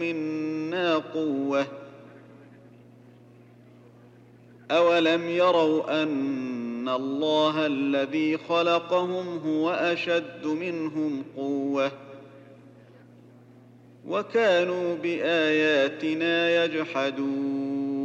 منا قوة أولم يروا أن الله الذي خلقهم هو أشد منهم قوة وكانوا بآياتنا يجحدون